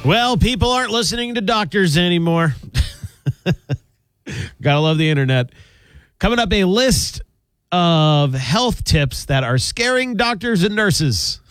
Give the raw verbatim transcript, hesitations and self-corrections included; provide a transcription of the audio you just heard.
Well, people aren't listening to doctors anymore. Gotta love the internet. Coming up, a list of health tips that are scaring doctors and nurses.